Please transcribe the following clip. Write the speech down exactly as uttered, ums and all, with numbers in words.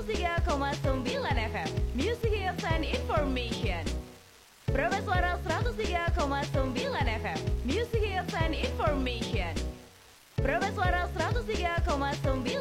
tiga koma sembilan F M Music Hits and Information. Proba Suara seratus tiga koma sembilan F M Music Hits and Information. Proba Suara seratus tiga koma sembilan